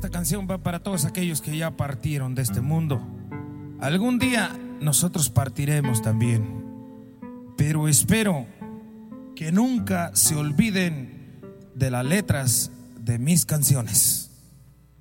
Esta canción va para todos aquellos que ya partieron de este mundo. Algún día nosotros partiremos también, pero espero que nunca se olviden de las letras de mis canciones.